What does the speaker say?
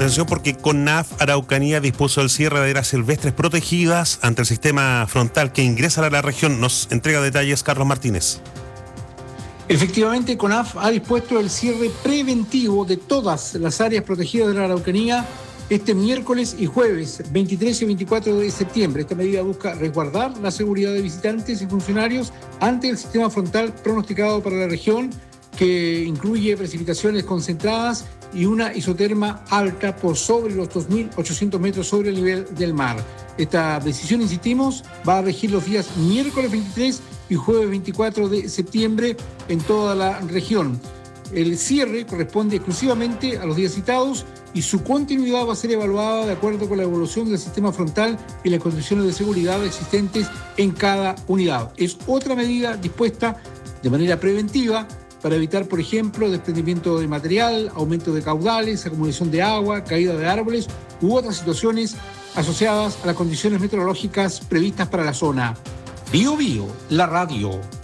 Atención porque CONAF Araucanía dispuso el cierre de áreas silvestres protegidas ante el sistema frontal que ingresa a la región. Nos entrega detalles Carlos Martínez. Efectivamente, CONAF ha dispuesto el cierre preventivo de todas las áreas protegidas de la Araucanía este miércoles y jueves 23 y 24 de septiembre. Esta medida busca resguardar la seguridad de visitantes y funcionarios ante el sistema frontal pronosticado para la región, que incluye precipitaciones concentradas y una isoterma alta por sobre los 2.800 metros sobre el nivel del mar. Esta decisión, insistimos, va a regir los días miércoles 23 y jueves 24 de septiembre en toda la región. El cierre corresponde exclusivamente a los días citados y su continuidad va a ser evaluada de acuerdo con la evolución del sistema frontal y las condiciones de seguridad existentes en cada unidad. Es otra medida dispuesta de manera preventiva para evitar, por ejemplo, desprendimiento de material, aumento de caudales, acumulación de agua, caída de árboles u otras situaciones asociadas a las condiciones meteorológicas previstas para la zona. Bío Bío, la radio.